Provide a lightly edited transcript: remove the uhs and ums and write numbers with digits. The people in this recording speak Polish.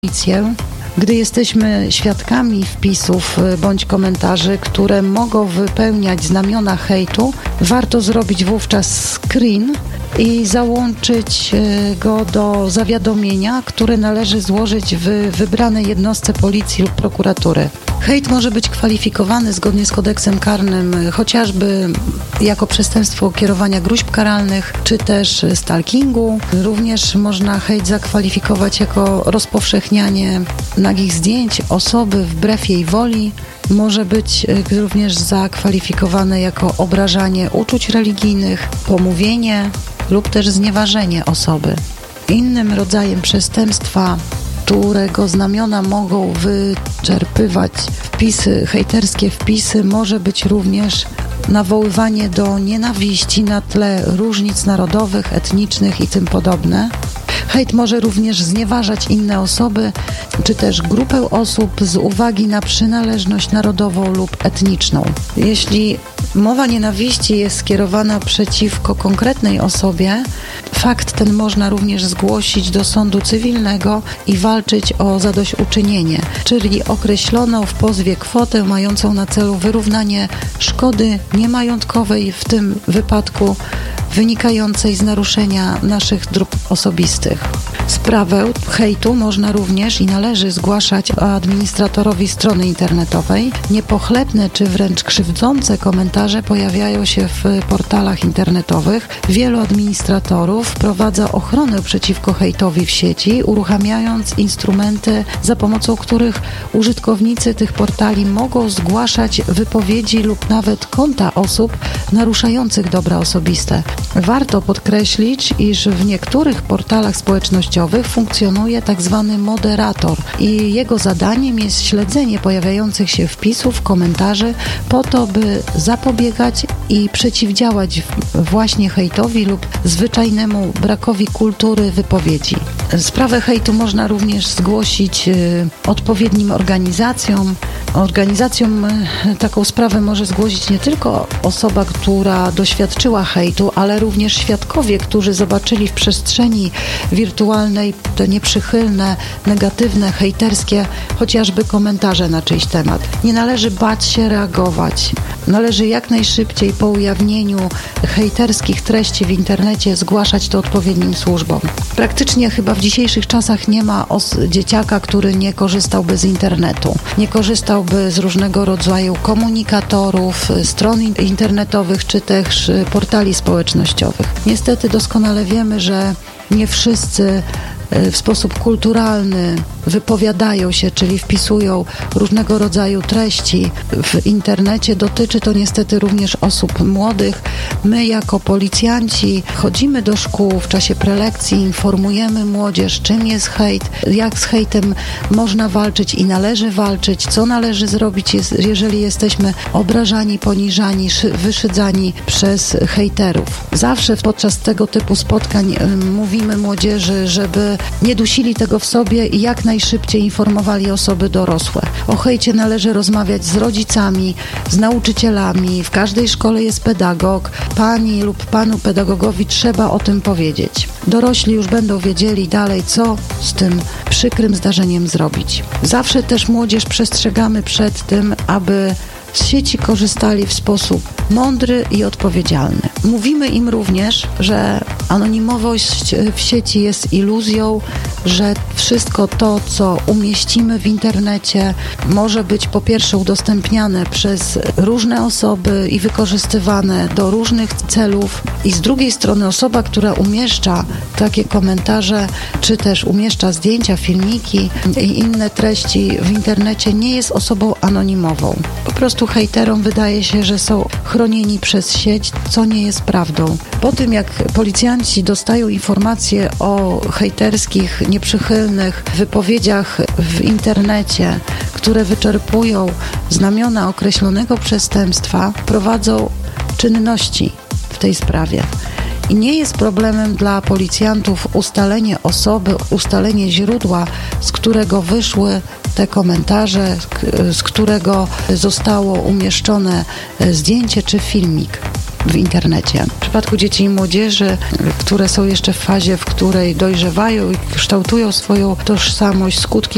policję, gdy jesteśmy świadkami wpisów bądź komentarzy, które mogą wypełniać znamiona hejtu, warto zrobić wówczas screen i załączyć go do zawiadomienia, które należy złożyć w wybranej jednostce policji lub prokuratury. Hejt może być kwalifikowany zgodnie z kodeksem karnym chociażby jako przestępstwo kierowania gróźb karalnych, czy też stalkingu. Również można hejt zakwalifikować jako rozpowszechnianie nagich zdjęć osoby wbrew jej woli. Może być również zakwalifikowane jako obrażanie uczuć religijnych, pomówienie lub też znieważenie osoby. Innym rodzajem przestępstwa, którego znamiona mogą wyczerpywać hejterskie wpisy, może być również nawoływanie do nienawiści na tle różnic narodowych, etnicznych i tym podobne. Hejt może również znieważać inne osoby, czy też grupę osób z uwagi na przynależność narodową lub etniczną. Jeśli mowa nienawiści jest skierowana przeciwko konkretnej osobie, fakt ten można również zgłosić do sądu cywilnego i walczyć o zadośćuczynienie, czyli określoną w pozwie kwotę mającą na celu wyrównanie szkody niemajątkowej, w tym wypadku wynikającej z naruszenia naszych dóbr osobistych. Sprawę hejtu można również i należy zgłaszać administratorowi strony internetowej. Niepochlebne czy wręcz krzywdzące komentarze pojawiają się w portalach internetowych. Wielu administratorów wprowadza ochronę przeciwko hejtowi w sieci, uruchamiając instrumenty, za pomocą których użytkownicy tych portali mogą zgłaszać wypowiedzi lub nawet konta osób naruszających dobra osobiste. Warto podkreślić, iż w niektórych portalach społecznościowych funkcjonuje tzw. moderator i jego zadaniem jest śledzenie pojawiających się wpisów, komentarzy po to, by zapobiegać i przeciwdziałać właśnie hejtowi lub zwyczajnemu brakowi kultury wypowiedzi. Sprawę hejtu można również zgłosić odpowiednim organizacjom. Taką sprawę może zgłosić nie tylko osoba, która doświadczyła hejtu, ale również świadkowie, którzy zobaczyli w przestrzeni wirtualnej te nieprzychylne, negatywne, hejterskie, chociażby komentarze na czyjś temat. Nie należy bać się reagować. Należy jak najszybciej po ujawnieniu hejterskich treści w internecie zgłaszać to odpowiednim służbom. Praktycznie chyba w dzisiejszych czasach nie ma dzieciaka, który nie korzystałby z internetu, nie korzystałby z różnego rodzaju komunikatorów, stron internetowych czy też portali społecznościowych. Niestety doskonale wiemy, że nie wszyscy w sposób kulturalny wypowiadają się, czyli wpisują różnego rodzaju treści w internecie. Dotyczy to niestety również osób młodych. My jako policjanci chodzimy do szkół w czasie prelekcji, informujemy młodzież, czym jest hejt, jak z hejtem można walczyć i należy walczyć, co należy zrobić, jeżeli jesteśmy obrażani, poniżani, wyszydzani przez hejterów. Zawsze podczas tego typu spotkań mówimy młodzieży, żeby nie dusili tego w sobie i jak najszybciej informowali osoby dorosłe. O hejcie należy rozmawiać z rodzicami, z nauczycielami. W każdej szkole jest pedagog. Pani lub panu pedagogowi trzeba o tym powiedzieć. Dorośli już będą wiedzieli dalej, co z tym przykrym zdarzeniem zrobić. Zawsze też młodzież przestrzegamy przed tym, aby z sieci korzystali w sposób mądry i odpowiedzialny. Mówimy im również, że anonimowość w sieci jest iluzją, że wszystko to, co umieścimy w internecie, może być po pierwsze udostępniane przez różne osoby i wykorzystywane do różnych celów, i z drugiej strony osoba, która umieszcza takie komentarze, czy też umieszcza zdjęcia, filmiki i inne treści w internecie, nie jest osobą anonimową. Po prostu hejterom wydaje się, że są chronieni przez sieć, co nie jest prawdą. Po tym, jak policjanci dostają informacje o hejterskich, nieprzychylnych wypowiedziach w internecie, które wyczerpują znamiona określonego przestępstwa, prowadzą czynności w tej sprawie. I nie jest problemem dla policjantów ustalenie osoby, ustalenie źródła, z którego wyszły te komentarze, z którego zostało umieszczone zdjęcie czy filmik w internecie. W przypadku dzieci i młodzieży, które są jeszcze w fazie, w której dojrzewają i kształtują swoją tożsamość, skutki